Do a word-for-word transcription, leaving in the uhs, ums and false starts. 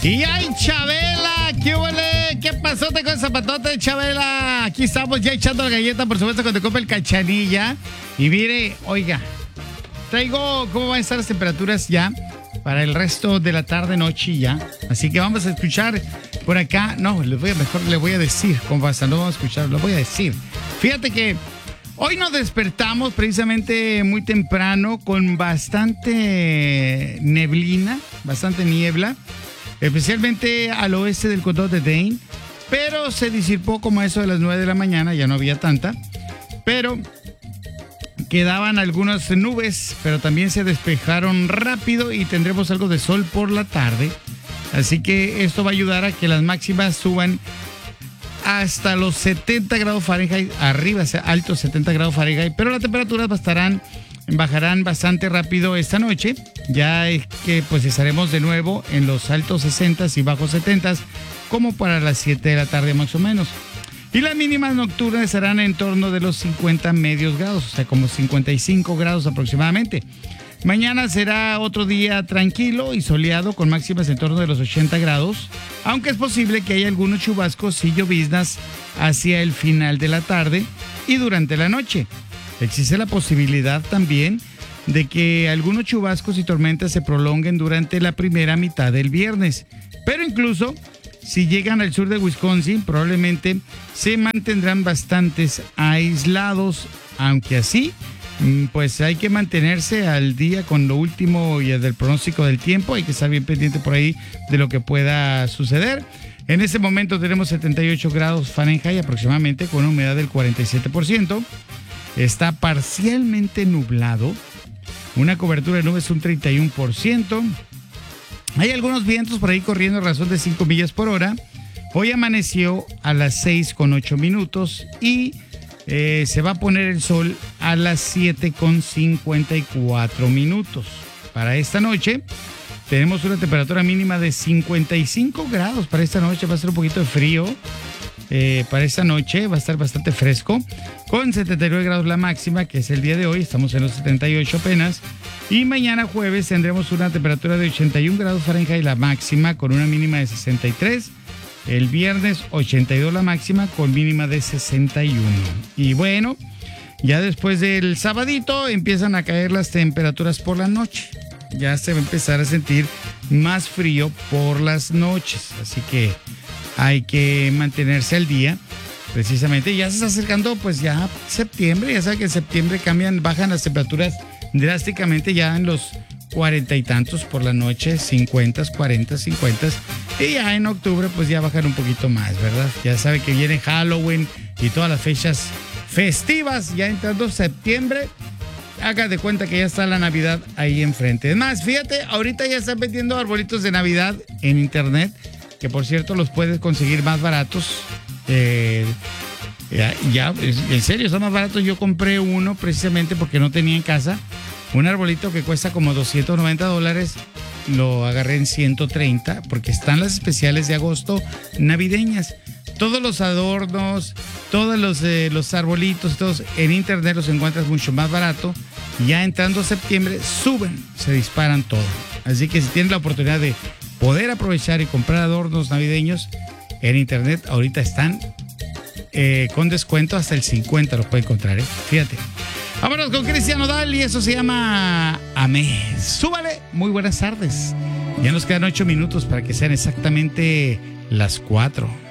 Y ay, Chabela, ¿qué huele? ¿Qué pasote con el zapatote, Chabela? Aquí estamos ya echando la galleta, por supuesto, cuando compra el Cachanilla. Y mire, oiga, traigo cómo van a estar las temperaturas ya para el resto de la tarde, noche ya. Así que vamos a escuchar por acá. No, les voy a, mejor les voy a decir cómo va a estar. No vamos a escuchar, lo voy a decir. Fíjate que hoy nos despertamos precisamente muy temprano con bastante neblina, bastante niebla, especialmente al oeste del condado de Dane, pero se disipó como a eso de las nueve de la mañana, ya no había tanta, pero quedaban algunas nubes, pero también se despejaron rápido y tendremos algo de sol por la tarde, así que esto va a ayudar a que las máximas suban hasta los setenta grados Fahrenheit, arriba, altos setenta grados Fahrenheit, pero las temperaturas estarán, bajarán bastante rápido esta noche. Ya es que pues estaremos de nuevo en los altos sesenta y bajos setenta, como para las siete de la tarde más o menos. Y las mínimas nocturnas estarán en torno de los cincuenta medios grados, o sea, como cincuenta y cinco grados aproximadamente. Mañana será otro día tranquilo y soleado con máximas en torno de los ochenta grados, aunque es posible que haya algunos chubascos y lloviznas hacia el final de la tarde y durante la noche. Existe la posibilidad también de que algunos chubascos y tormentas se prolonguen durante la primera mitad del viernes, pero incluso si llegan al sur de Wisconsin probablemente se mantendrán bastantes aislados, aunque así pues hay que mantenerse al día con lo último y del pronóstico del tiempo. Hay que estar bien pendiente por ahí de lo que pueda suceder. En este momento tenemos setenta y ocho grados Fahrenheit aproximadamente, con una humedad del cuarenta y siete por ciento. Está parcialmente nublado. Una cobertura de nubes un treinta y uno por ciento. Hay algunos vientos por ahí corriendo a razón de cinco millas por hora. Hoy amaneció a las seis con ocho minutos y Eh, se va a poner el sol a las siete con cincuenta y cuatro minutos. Para esta noche tenemos una temperatura mínima de cincuenta y cinco grados. Para esta noche va a ser un poquito de frío. Eh, para esta noche va a estar bastante fresco, con setenta y nueve grados la máxima, que es el día de hoy. Estamos en los setenta y ocho apenas. Y mañana jueves tendremos una temperatura de ochenta y uno grados Fahrenheit la máxima, con una mínima de sesenta y tres. El viernes ochenta y dos la máxima, con mínima de sesenta y uno. Y bueno, ya después del sabadito empiezan a caer las temperaturas por la noche. Ya se va a empezar a sentir más frío por las noches. Así que hay que mantenerse al día. Precisamente ya se está acercando pues ya septiembre. Ya saben que en septiembre cambian, bajan las temperaturas drásticamente ya en los cuarenta y tantos por la noche, cincuenta, cuarenta, cincuenta. Y ya en octubre pues ya bajan un poquito más, ¿verdad? Ya sabe que viene Halloween y todas las fechas festivas. Ya entrando septiembre, haga de cuenta que ya está la Navidad ahí enfrente. Es más, fíjate, ahorita ya están vendiendo arbolitos de Navidad en internet, que por cierto los puedes conseguir más baratos. Eh, ya, ya, en serio, son más baratos. Yo compré uno precisamente porque no tenía en casa. Un arbolito que cuesta como doscientos noventa dólares, lo agarré en ciento treinta, porque están las especiales de agosto navideñas. Todos los adornos, todos los, eh, los arbolitos, todos en internet los encuentras mucho más barato. Y ya entrando a septiembre suben, se disparan todo. Así que si tienes la oportunidad de poder aprovechar y comprar adornos navideños en internet, ahorita están eh, con descuento hasta el cincuenta, los puede encontrar, ¿eh? Fíjate. Vámonos con Cristian Nodal y eso se llama Amé. Súbale, muy buenas tardes. Ya nos quedan ocho minutos para que sean exactamente las cuatro.